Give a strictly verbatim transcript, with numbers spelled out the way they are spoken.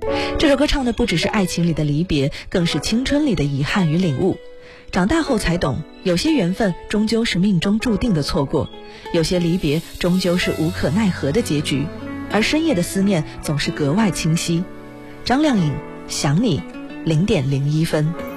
这首歌唱的不只是爱情里的离别，更是青春里的遗憾与领悟。长大后才懂，有些缘分终究是命中注定的错过，有些离别终究是无可奈何的结局，而深夜的思念总是格外清晰。张靓颖，想你，零点零一分。